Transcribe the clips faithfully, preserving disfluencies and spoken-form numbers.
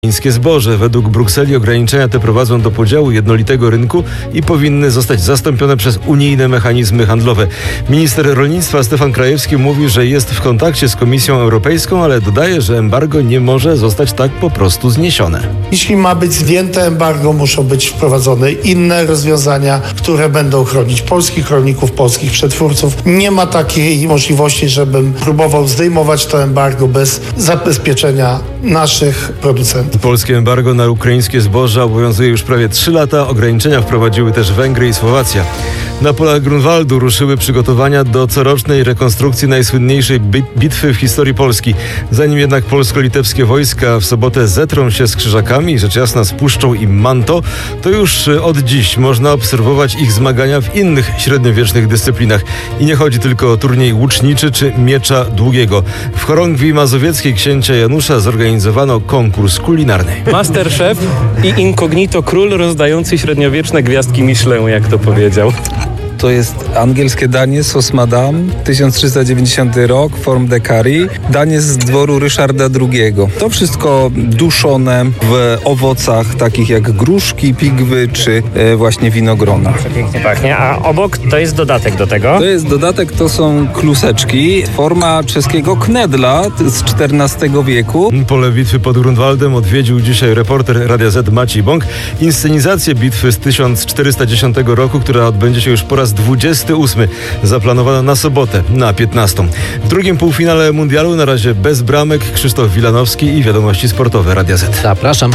Ukraińskie zboże. Według Brukseli ograniczenia te prowadzą do podziału jednolitego rynku i powinny zostać zastąpione przez unijne mechanizmy handlowe. Minister rolnictwa Stefan Krajewski mówi, że jest w kontakcie z Komisją Europejską, ale dodaje, że embargo nie może zostać tak po prostu zniesione. Jeśli ma być zdjęte embargo, muszą być wprowadzone inne rozwiązania, które będą chronić polskich rolników, polskich przetwórców. Nie ma takiej możliwości, żebym próbował zdejmować to embargo bez zabezpieczenia naszych producentów. Polskie embargo na ukraińskie zboża obowiązuje już prawie trzy lata. Ograniczenia wprowadziły też Węgry i Słowacja. Na polach Grunwaldu ruszyły przygotowania do corocznej rekonstrukcji najsłynniejszej bitwy w historii Polski. Zanim jednak polsko-litewskie wojska w sobotę zetrą się z Krzyżakami, rzecz jasna z Puszczą i Manto, to już od dziś można obserwować ich zmagania w innych średniowiecznych dyscyplinach. I nie chodzi tylko o turniej łuczniczy czy miecza długiego. W chorągwi mazowieckiej księcia Janusza zorganizowano konkurs kulinarny. Masterchef i incognito król rozdający średniowieczne gwiazdki Michelin, jak to powiedział. To jest angielskie danie, sos madame, tysiąc trzysta dziewięćdziesiąty rok, form de curry, danie z dworu Ryszarda drugiego. To wszystko duszone w owocach takich jak gruszki, pigwy czy e, właśnie winogrona. Pięknie pachnie, a obok to jest dodatek do tego? To jest dodatek, to są kluseczki, forma czeskiego knedla z czternastego wieku. Pole bitwy pod Grunwaldem odwiedził dzisiaj reporter Radia Z Maciej Bąk. Inscenizację bitwy z tysiąc czterysta dziesiątego roku, która odbędzie się już po raz dwudziesty ósmy, zaplanowano na sobotę, na piętnastą. W drugim półfinale mundialu na razie bez bramek Krzysztof Wilanowski i wiadomości sportowe Radia Z. Zapraszam.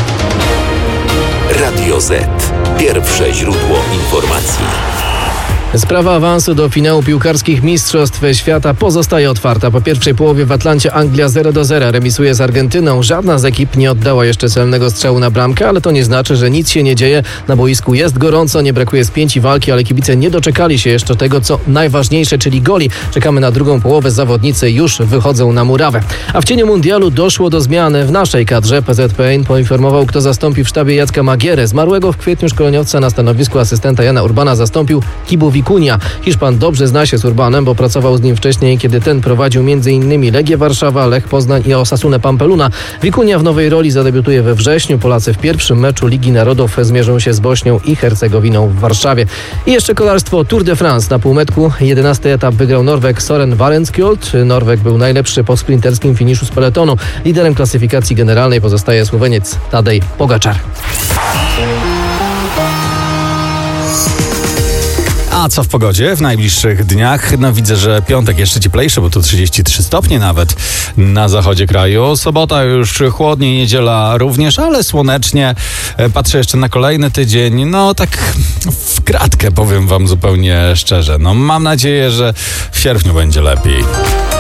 Radio Z. Pierwsze źródło informacji. Sprawa awansu do finału piłkarskich Mistrzostw Świata pozostaje otwarta. Po pierwszej połowie w Atlancie Anglia zero do zera remisuje z Argentyną. Żadna z ekip nie oddała jeszcze celnego strzału na bramkę, ale to nie znaczy, że nic się nie dzieje. Na boisku jest gorąco, nie brakuje spięci walki, ale kibice nie doczekali się jeszcze tego, co najważniejsze, czyli goli. Czekamy na drugą połowę. Zawodnicy już wychodzą na murawę. A w cieniu mundialu doszło do zmiany w naszej kadrze. P Z P N poinformował, kto zastąpi w sztabie Jacka Magierę. Zmarłego w kwietniu szkoleniowca na stanowisku asystenta Jana Urbana zastąpił Kibu Wikunia. Hiszpan dobrze zna się z Urbanem, bo pracował z nim wcześniej, kiedy ten prowadził między innymi Legię Warszawa, Lech Poznań i Osasunę Pampeluna. Wikunia w nowej roli zadebiutuje we wrześniu. Polacy w pierwszym meczu Ligi Narodów zmierzą się z Bośnią i Hercegowiną w Warszawie. I jeszcze kolarstwo Tour de France. Na półmetku jedenasty etap wygrał Norweg Søren Varenskjold. Norweg był najlepszy po sprinterskim finiszu z peletonu. Liderem klasyfikacji generalnej pozostaje Słoweniec Tadej Pogačar. A co w pogodzie w najbliższych dniach? No widzę, że piątek jeszcze cieplejszy, bo tu trzydzieści trzy stopnie nawet na zachodzie kraju. Sobota już chłodniej, niedziela również, ale słonecznie. Patrzę jeszcze na kolejny tydzień. No tak w kratkę powiem wam zupełnie szczerze. No mam nadzieję, że w sierpniu będzie lepiej.